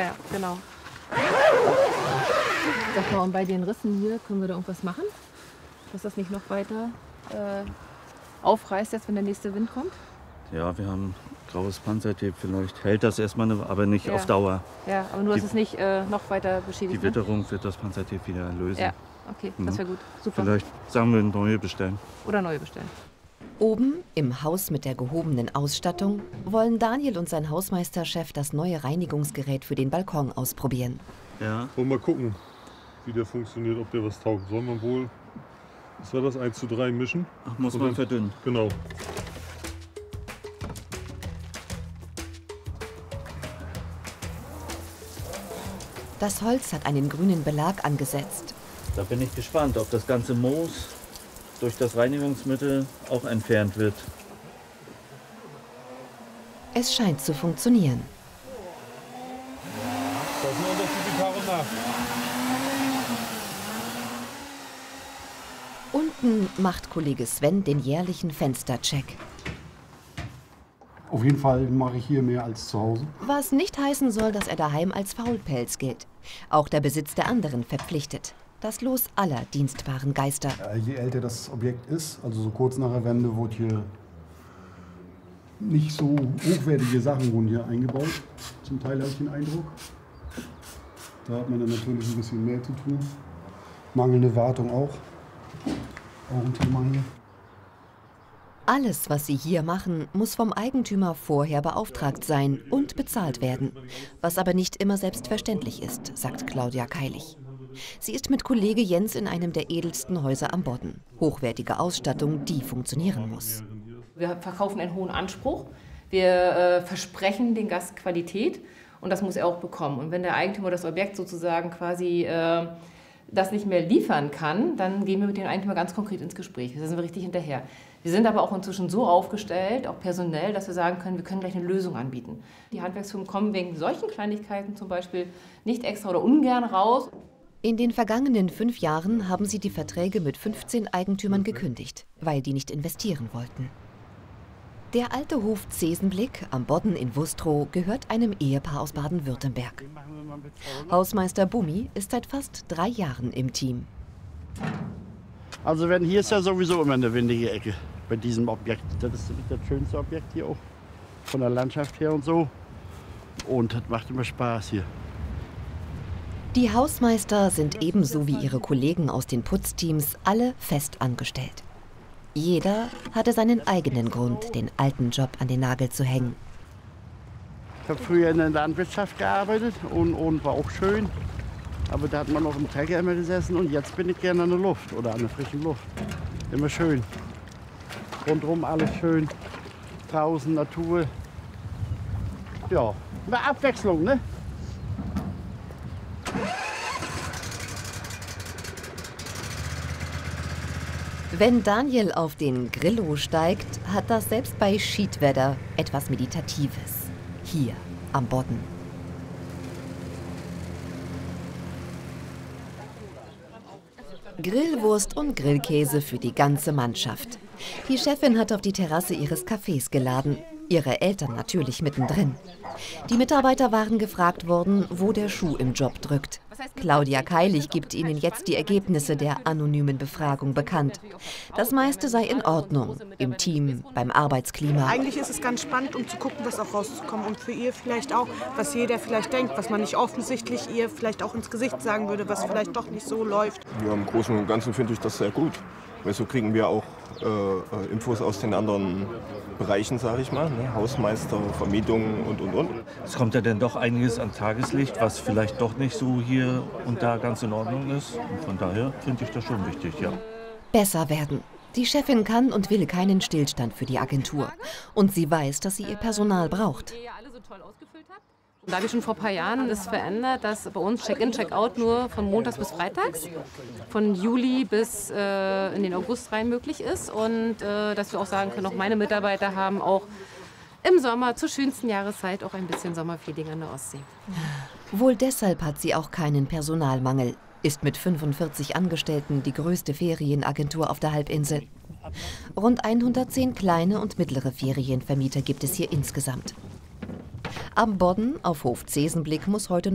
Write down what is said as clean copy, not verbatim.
ja, genau. Sag mal, und bei den Rissen hier, können wir da irgendwas machen? Dass das nicht noch weiter aufreißt, jetzt wenn der nächste Wind kommt? Ja, wir haben graues Panzertape, vielleicht hält das erstmal, aber nicht auf Dauer. Ja, aber nur, dass es nicht noch weiter beschädigt wird. Die Witterung wird das Panzertape wieder lösen. Ja, okay, das wäre gut. Super. Vielleicht sagen wir neue bestellen. Oder neue bestellen. Oben im Haus mit der gehobenen Ausstattung wollen Daniel und sein Hausmeisterchef das neue Reinigungsgerät für den Balkon ausprobieren. Ja. Wollen wir mal gucken, wie der funktioniert, ob der was taugt. Sollen wir wohl, was war das, 1:3 mischen? Ach, muss man verdünnen. Genau. Das Holz hat einen grünen Belag angesetzt. Da bin ich gespannt, ob das ganze Moos durch das Reinigungsmittel auch entfernt wird. Es scheint zu funktionieren. Das ist ein Unterschied, Tag und Nacht. Unten macht Kollege Sven den jährlichen Fenstercheck. Auf jeden Fall mache ich hier mehr als zu Hause. Was nicht heißen soll, dass er daheim als Faulpelz gilt. Auch der Besitz der anderen verpflichtet. Das Los aller dienstbaren Geister. Ja, je älter das Objekt ist, also so kurz nach der Wende, wurde hier nicht so hochwertige Sachen wurden hier eingebaut. Zum Teil habe ich den Eindruck. Da hat man dann natürlich ein bisschen mehr zu tun. Mangelnde Wartung auch. Auch ein Thema hier. Alles, was sie hier machen, muss vom Eigentümer vorher beauftragt sein und bezahlt werden. Was aber nicht immer selbstverständlich ist, sagt Claudia Keilig. Sie ist mit Kollege Jens in einem der edelsten Häuser am Bodden. Hochwertige Ausstattung, die funktionieren muss. Wir verkaufen einen hohen Anspruch. Wir versprechen den Gast Qualität und das muss er auch bekommen. Und wenn der Eigentümer das Objekt sozusagen quasi das nicht mehr liefern kann, dann gehen wir mit dem Eigentümer ganz konkret ins Gespräch. Da sind wir richtig hinterher. Wir sind aber auch inzwischen so aufgestellt, auch personell, dass wir sagen können, wir können gleich eine Lösung anbieten. Die Handwerksfirmen kommen wegen solchen Kleinigkeiten zum Beispiel nicht extra oder ungern raus. In den vergangenen 5 Jahren haben sie die Verträge mit 15 Eigentümern gekündigt, weil die nicht investieren wollten. Der alte Hof Zesenblick am Bodden in Wustrow gehört einem Ehepaar aus Baden-Württemberg. Hausmeister Bumi ist seit fast 3 Jahren im Team. Also hier ist ja sowieso immer eine windige Ecke bei diesem Objekt. Das ist das schönste Objekt hier auch, von der Landschaft her und so. Und das macht immer Spaß hier. Die Hausmeister sind ebenso wie ihre Kollegen aus den Putzteams alle fest angestellt. Jeder hatte seinen eigenen Grund, den alten Job an den Nagel zu hängen. Ich habe früher in der Landwirtschaft gearbeitet und war auch schön. Aber da hat man noch im Trecker immer gesessen und jetzt bin ich gerne an der Luft oder an der frischen Luft. Immer schön. Rundherum alles schön. Draußen Natur. Ja, eine Abwechslung, ne? Wenn Daniel auf den Grillo steigt, hat das selbst bei Schiedwetter etwas Meditatives. Hier am Bodden. Grillwurst und Grillkäse für die ganze Mannschaft. Die Chefin hat auf die Terrasse ihres Cafés geladen. Ihre Eltern natürlich mittendrin. Die Mitarbeiter waren gefragt worden, wo der Schuh im Job drückt. Claudia Keilig gibt ihnen jetzt die Ergebnisse der anonymen Befragung bekannt. Das meiste sei in Ordnung, im Team, beim Arbeitsklima. Eigentlich ist es ganz spannend, um zu gucken, was auch rauszukommen. Und für ihr vielleicht auch, was jeder vielleicht denkt, was man nicht offensichtlich ihr vielleicht auch ins Gesicht sagen würde, was vielleicht doch nicht so läuft. Ja, im Großen und Ganzen finde ich das sehr gut. Weil so kriegen wir auch Infos aus den anderen Bereichen, sage ich mal, ne? Hausmeister, Vermietung und. Es kommt ja dann doch einiges an Tageslicht, was vielleicht doch nicht so hier und da ganz in Ordnung ist. Und von daher finde ich das schon wichtig, ja. Besser werden. Die Chefin kann und will keinen Stillstand für die Agentur. Und sie weiß, dass sie ihr Personal braucht. Da habe ich schon vor ein paar Jahren das verändert, dass bei uns Check-in, Check-out nur von montags bis freitags, von Juli bis in den August rein möglich ist. Und dass wir auch sagen können, auch meine Mitarbeiter haben auch im Sommer zur schönsten Jahreszeit auch ein bisschen Sommerfeeling an der Ostsee. Wohl deshalb hat sie auch keinen Personalmangel. Ist mit 45 Angestellten die größte Ferienagentur auf der Halbinsel. Rund 110 kleine und mittlere Ferienvermieter gibt es hier insgesamt. Am Bodden auf Hof Zesenblick muss heute